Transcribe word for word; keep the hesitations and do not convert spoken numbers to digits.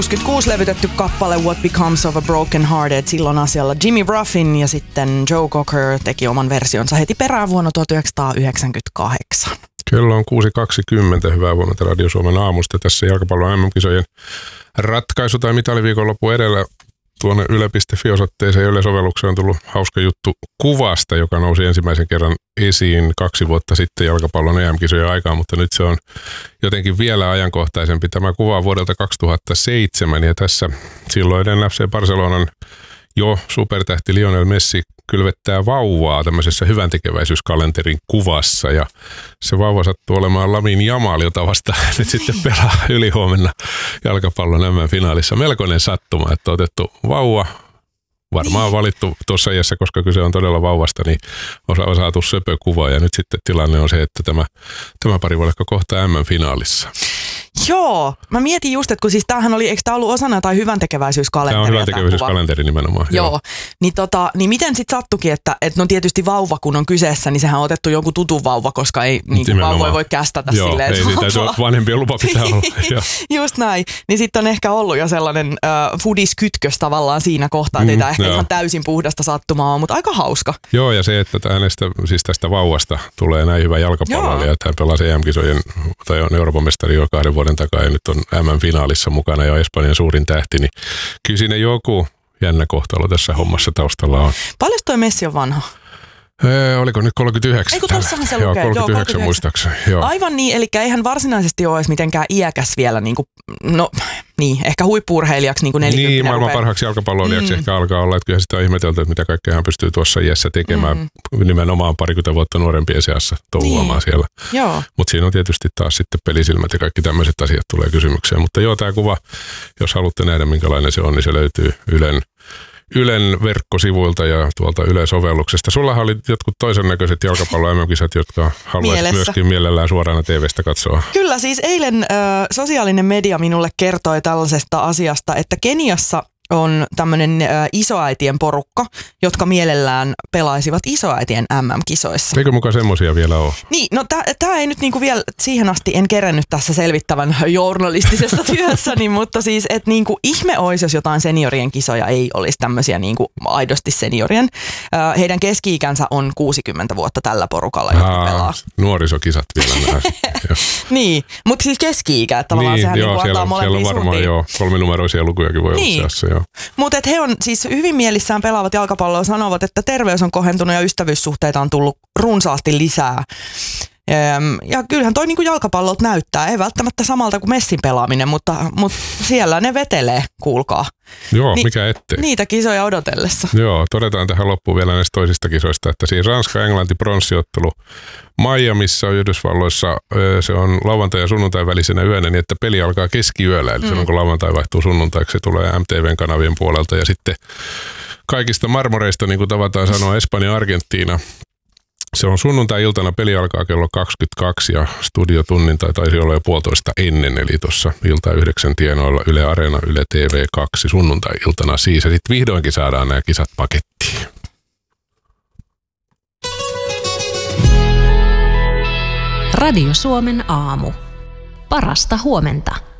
kuusikymmentäkuusi levytetty kappale What Becomes of a Broken Hearted, silloin asialla Jimmy Ruffin ja sitten Joe Cocker teki oman versionsa heti perään vuonna tuhatyhdeksänsataayhdeksänkymmentäkahdeksan. Kello on kuusi kaksikymmentä. Hyvää huomenta Radio Suomen aamusta. Tässä jalkapallon M M-kisojen ratkaisu tai mitaliviikonloppu edellä. Tuonne yle piste fi-osoitteeseen Yle-sovellukseen on tullut hauska juttu kuvasta, joka nousi ensimmäisen kerran esiin kaksi vuotta sitten jalkapallon E M-kisojen aikaan, mutta nyt se on jotenkin vielä ajankohtaisempi. Tämä kuva on vuodelta kaksituhattaseitsemän ja tässä silloinen F C Barcelonan jo supertähti Lionel Messi kylvettää vauvaa tämmöisessä hyväntekeväisyyskalenterin kuvassa ja se vauva sattuu olemaan Lamine Yamal, jota vasta nyt sitten pelaa ylihuomenna jalkapallon M M-finaalissa. Melkoinen sattuma, että on otettu vauva, varmaan valittu tuossa iässä, koska kyse on todella vauvasta, niin on saatu söpökuva ja nyt sitten tilanne on se, että tämä, tämä pari voi olla kohta M M-finaalissa. Joo, mä mietin just, että kun siis tämähän oli, eikö tämä ollut osana jotain hyväntekeväisyyskalenteria? Tämä on hyväntekeväisyyskalenteri nimenomaan. Joo, joo. Niin, tota, niin miten sitten sattukin, että, että no tietysti vauva kun on kyseessä, niin sehän on otettu jonkun tutun vauva, koska ei niin vauvoja voi kästätä joo, silleen. Joo, ei niitä ole vanhempien lupa pitää olla. Just näin. Niin sitten on ehkä ollut jo sellainen äh, foodiskytkös tavallaan siinä kohtaa, että mm, ei tämä ehkä joo. ihan täysin puhdasta sattumaa, mutta aika hauska. Joo, ja se, että hänestä, siis tästä vauvasta tulee näin hyvä jalkapalloilija, ja että hän pelasi E M-kisojen tai on Euroopan mestari jo kahden vuoden takaa ja nyt on M M-finaalissa mukana ja Espanjan suurin tähti, niin kyllä siinä joku jännä kohtalo tässä hommassa taustalla on. Paljon toi Messi on vanha? Ee, oliko nyt kolmekymmentäyhdeksän? Eikö tossahan se lukee? Joo, kolmekymmentäyhdeksän, joo, muistaakseni. Joo. Aivan niin, eli eihän varsinaisesti ole edes mitenkään iäkäs vielä, niin kuin, no niin, ehkä huippu-urheilijaksi niin kuin neljäkymmentä. Niin, maailman parhaaksi jalkapalloilijaksi mm. ehkä alkaa olla, että kyllä sitä on ihmetelty, että mitä kaikkea hän pystyy tuossa iässä tekemään mm. nimenomaan parikymmentä vuotta nuorempien seassa touhuamaan niin. siellä. Mutta siinä on tietysti taas sitten pelisilmät ja kaikki tämmöiset asiat tulee kysymykseen. Mutta joo, tämä kuva, jos haluatte nähdä minkälainen se on, niin se löytyy Ylen Ylen verkkosivuilta ja tuolta Yle-sovelluksesta. Sullahan oli jotkut toisen näköiset jalkapallo-M M-kisat, jotka haluaisit myöskin mielellään suorana T V:stä katsoa. Kyllä, siis eilen ö, sosiaalinen media minulle kertoi tällaisesta asiasta, että Keniassa on tämmöinen ö, isoäitien porukka, jotka mielellään pelaisivat isoäitien M M-kisoissa. Eikö mukaan semmoisia vielä ole? Niin, no tämä ei nyt niinku vielä siihen asti en kerennyt tässä selvittävän journalistisessa työssäni, mutta siis että niinku ihme olisi, jos jotain seniorien kisoja ei olisi tämmöisiä niinku aidosti seniorien. Ö, heidän keski-ikänsä on kuusikymmentä vuotta tällä porukalla, jotka Aa, pelaa. Nuorisokisat vielä nähdään. Niin, mutta siis keski-ikä, että tavallaan niin, sehän joo, niinku siellä, antaa molempiin siellä on varmaan suuntiin. joo, kolminumeroisia lukujakin voi niin. olla seassa, joo. Mutta he on siis hyvin mielissään pelaavat jalkapalloa, sanovat, että terveys on kohentunut ja ystävyyssuhteita on tullut runsaasti lisää. Ja kyllähän toi niinku jalkapallot näyttää, ei välttämättä samalta kuin Messin pelaaminen, mutta, mutta siellä ne vetelee, kuulkaa. Joo, Ni- mikä ettei. Niitä kisoja odotellessa. Joo, todetaan tähän loppuun vielä näistä toisista kisoista, että siinä Ranska-Englanti pronssiottelu Miamissa Yhdysvalloissa, se on lauantai ja sunnuntai välisenä yönä, niin että peli alkaa keskiyöllä, eli mm. silloin kun lauantai vaihtuu sunnuntaiksi, se tulee M T V:n kanavien puolelta ja sitten kaikista marmoreista, niin kuin tavataan sanoa, Espanja-Argentiina. Se on sunnuntai-iltana, peli alkaa kello kaksikymmentäkaksi ja studiotunnin tai taisi olla jo puolitoista ennen, eli tuossa ilta yhdeksän tienoilla Yle Areena, Yle T V kaksi sunnuntai-iltana siis. Ja sitten vihdoinkin saadaan nämä kisat pakettiin. Radio Suomen aamu. Parasta huomenta.